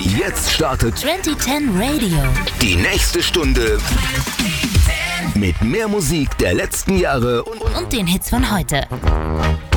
Jetzt startet 2010 Radio. die nächste Stunde mit mehr Musik der letzten Jahre Und den Hits von heute.